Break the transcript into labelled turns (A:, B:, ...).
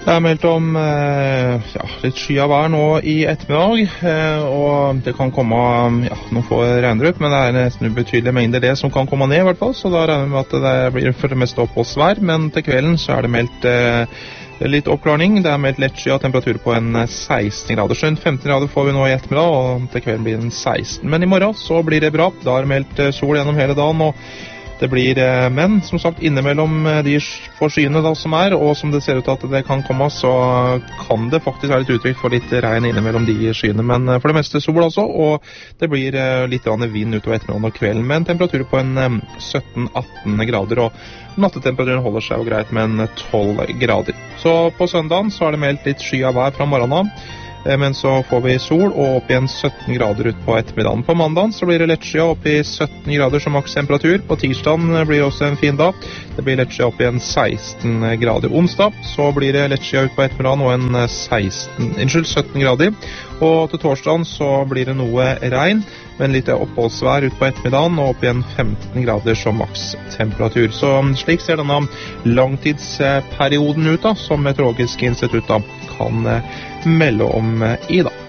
A: Det meldt om litt sky av vær nå i ettermiddag, og det kan komme noen få regndrypp, men det nesten ubetydelige mengder det som kan komme ned i hvert fall, så da regner vi med at det blir for det meste oppholdsvær, men til kvelden så det meldt litt oppklarning. Det meldt lett sky av temperatur på en 16 grader. Så 15 grader får vi nå i ettermiddag, og til kvelden blir den 16. Men i morgen så blir det bra. Da det meldt sol gjennom hele dagen, og det blir, men som sagt, innimellom de forskyene da som og som det ser ut til at det kan komme, så kan det faktisk være litt uttrykk for litt regn innimellom de skyene. Men for det meste sol altså, og det blir litt vind utover ettermiddagen og kvelden, med en temperatur på en 17-18 grader, og nattetemperaturen holder seg jo greit med en 12 grader. Så på søndagen så det meldt litt sky av vær fra morgenen av, men så får vi sol og opp igjen 17 grader ut på ettermiddagen. På mandagen så blir det lett sky opp i 17 grader som maks temperatur. På tirsdagen blir det også en fin dag. Det blir lett sky opp igjen 16 grader. Onsdag så blir det lett sky ut på ettermiddagen og en 17 grader. Og til torsdagen så blir det noe regn, men litt oppholdsvær ut på ettermiddagen og opp igjen 15 grader som maks temperatur. Så slik ser denne langtidsperioden ut da, som Meteorologisk institutt da kan melde om i dag.